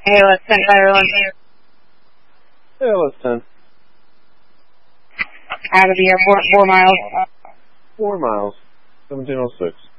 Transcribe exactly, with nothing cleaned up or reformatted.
A L S ten, everyone. A L S ten. Out of the airport, four miles. Four miles. seventeen oh six.